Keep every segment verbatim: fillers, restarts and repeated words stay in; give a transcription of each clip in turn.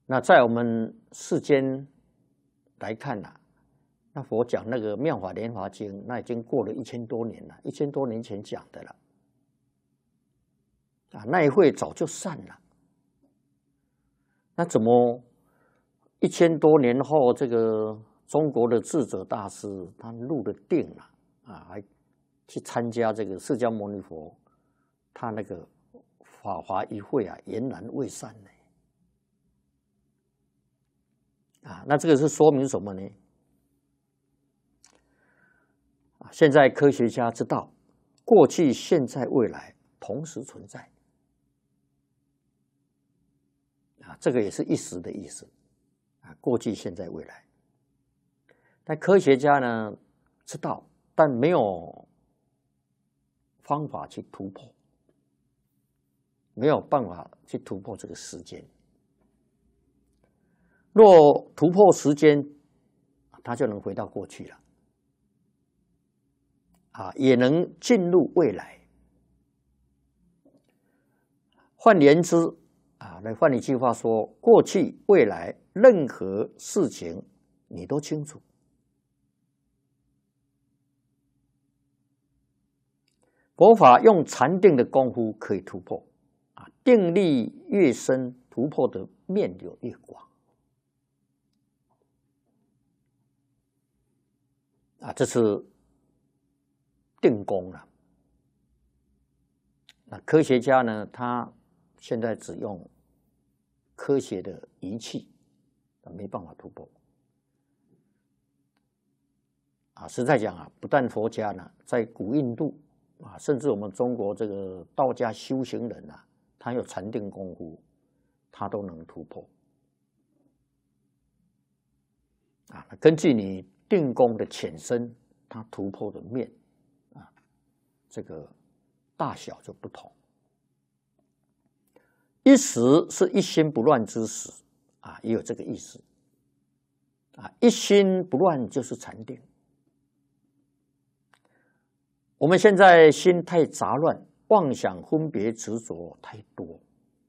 那在我们世间来看呐、啊，那佛讲那个《妙法莲华经》，那已经过了一千多年了，一千多年前讲的了。啊，那一会早就散了。那怎么一千多年后，这个中国的智者大师他入了定了啊，还去参加这个释迦牟尼佛他那个法华一会啊，俨然未散呢？啊，那这个是说明什么呢？啊，现在科学家知道，过去、现在、未来同时存在。啊，这个也是一时的意思。啊，过去、现在、未来。但科学家呢知道，但没有方法去突破，没有办法去突破这个时间。若突破时间，他就能回到过去了，啊，也能进入未来。换言之，啊，来换一句话说，过去、未来任何事情你都清楚。佛法用禅定的功夫可以突破，啊，定力越深，突破的面就越广。啊，这是定功了。那科学家呢，他现在只用科学的仪器，没办法突破。啊，实在讲啊，不但佛家呢，在古印度啊，甚至我们中国这个道家修行人啊，他有禅定功夫，他都能突破。啊，根据你定功的浅深，它突破的面啊，这个大小就不同。一时是一心不乱之时啊，也有这个意思。啊，一心不乱就是禅定。我们现在心太杂乱，妄想、分别、执着太多，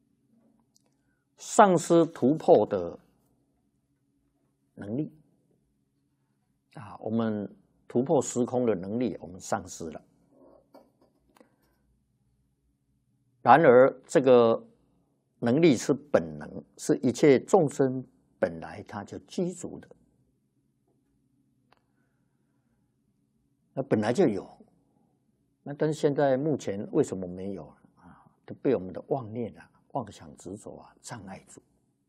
丧失突破的能力。啊，我们突破时空的能力，我们丧失了。然而，这个能力是本能，是一切众生本来它就具足的，那本来就有。那但是现在目前为什么没有啊？都被我们的妄念啊、妄想执着啊障碍住。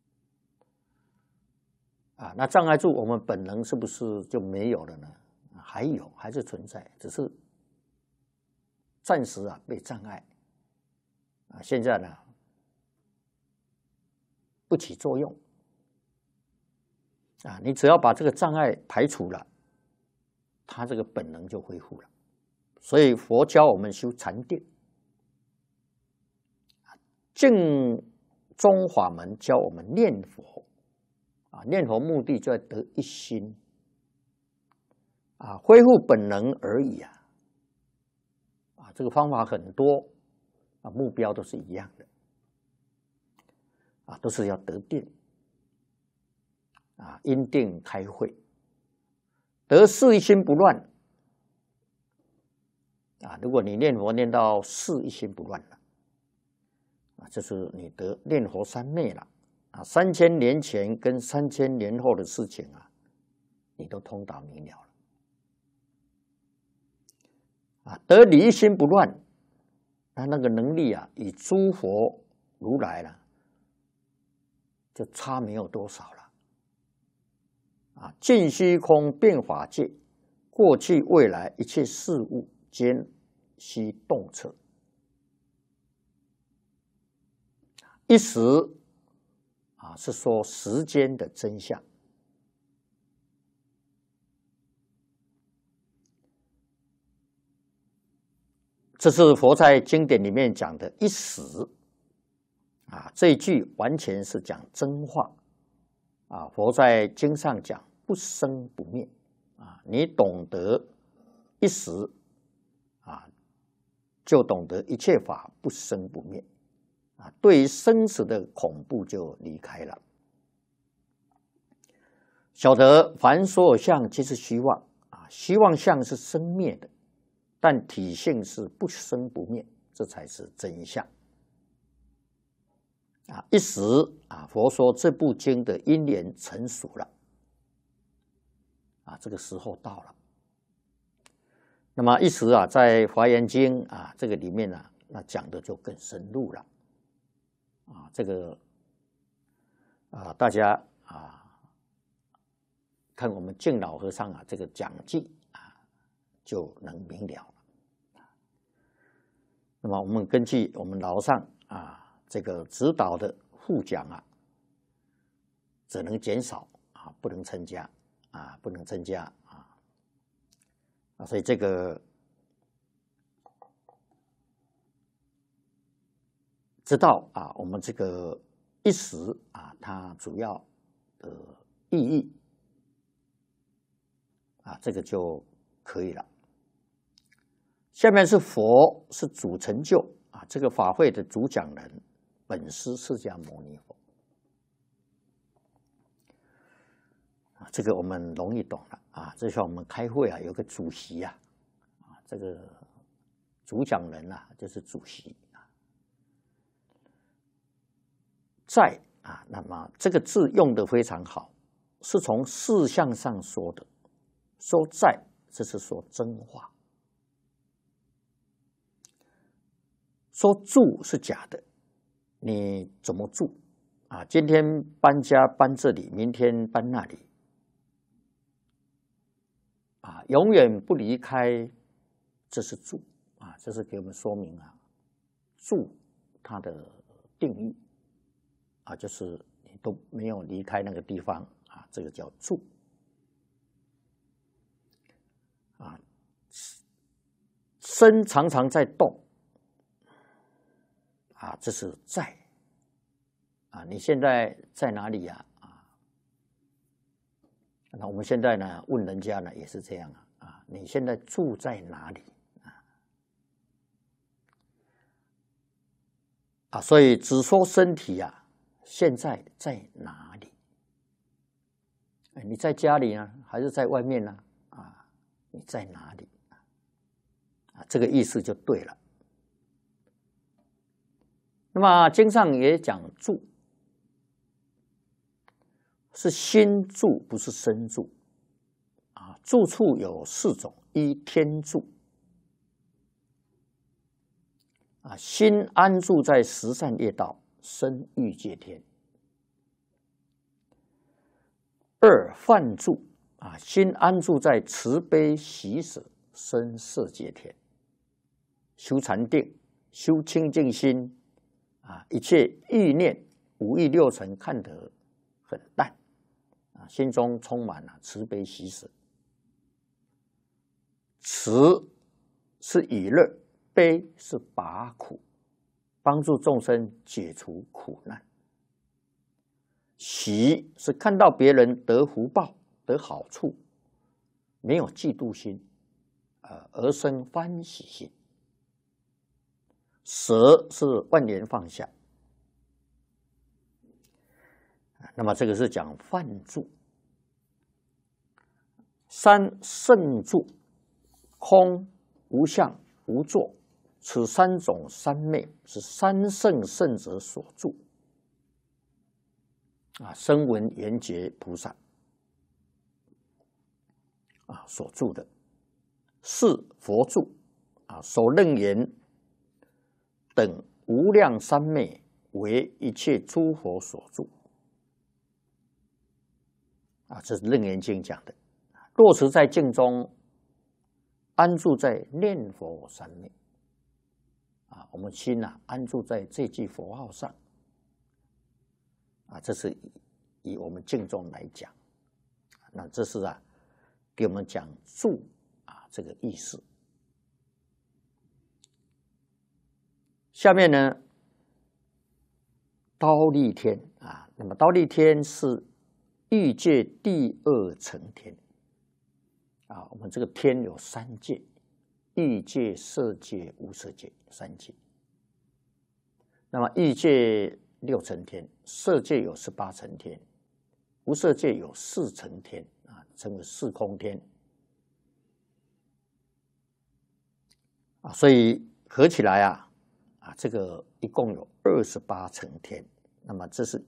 啊，那障碍住我们本能是不是就没有了呢？还有，还是存在，只是暂时啊被障碍。啊，现在呢不起作用。啊，你只要把这个障碍排除了，它这个本能就恢复了。所以佛教我们修禅定，净宗法门教我们念佛。啊，念佛目的就要得一心，啊，恢复本能而已啊，啊，这个方法很多，啊，目标都是一样的，啊，都是要得定，啊，因定开慧，得事一心不乱，啊，如果你念佛念到事一心不乱了，啊，这是你得念佛三昧了。啊，三千年前跟三千年后的事情啊，你都通达明了了。啊，得理一心不乱，他那个能力啊，与诸佛如来了，就差没有多少了。啊，尽虚空遍法界，过去未来一切事物皆悉洞彻，一时。啊，是说时间的真相。这是佛在经典里面讲的一时。啊，这一句完全是讲真话。啊，佛在经上讲不生不灭。啊，你懂得一时，啊，就懂得一切法不生不灭。啊，对于生死的恐怖就离开了。 晓得凡所有相皆是虚妄啊，虚妄相是生灭的，但体性是不生不灭，这才是真相。啊，一时啊，佛说这部经的因缘成熟了，啊，这个时候到了。那么一时啊，在《华严经》啊这个里面呢、啊，那讲的就更深入了。啊，这个啊，大家啊，看我们净老和尚啊这个讲记啊，就能明了了。那么我们根据我们老和尚啊。这个指导的护讲啊，只能减少啊，不能增加啊，不能增加啊啊，所以这个知道啊，我们这个一时啊，它主要的意义啊，这个就可以了。下面是佛是主成就啊，这个法会的主讲人。本师释迦牟尼佛啊，这个我们容易懂了啊。就像我们开会啊，有个主席啊，啊，这个主讲人啊，就是主席啊。在啊，那么这个字用得非常好，是从事相上说的。说在，这是说真话；说住是假的。你怎么住啊？今天搬家搬这里，明天搬那里，啊，永远不离开，这是住啊，这是给我们说明啊，住它的定义啊，就是你都没有离开那个地方啊，这个叫住啊。身常常在动。啊，这是在啊，你现在在哪里呀？啊，那我们现在呢，问人家呢也是这样啊，啊，你现在住在哪里啊？啊，所以只说身体啊，现在在哪里？你在家里呢，还是在外面呢？啊，你在哪里？啊，这个意思就对了。那么经上也讲住，是心住，不是身住。啊，住处有四种：一天住，啊，心安住在十善业道，身欲界天；二梵住，啊，心安住在慈悲喜舍，身色界天。修禅定，修清净心。啊，一切欲念五欲六尘看得很淡，啊，心中充满了慈悲喜舍。慈是以乐，悲是拔苦，帮助众生解除苦难。喜是看到别人得福报、得好处，没有嫉妒心，呃，而生欢喜心。舍是万年放下，那么这个是讲梵住。三圣住，空、无相、无作，此三种三昧是三圣圣者所住。啊，声闻缘觉菩萨啊所住的，是佛住啊，所楞严等无量三昧，为一切诸佛所住。啊，这是楞严经讲的。落实在境中，安住在念佛三昧。啊，我们心啊安住在这句佛号上。啊，这是以以我们境中来讲，那这是啊给我们讲住啊这个意思。下面呢，忉利天啊，那么忉利天是欲界第二层天啊。我们这个天有三界：欲界、色界、无色界三界。那么欲界六层天，色界有十八层天， 无色界有四层天啊，称为四空天啊，所以合起来啊啊，这个一共有二十八层天。那么这是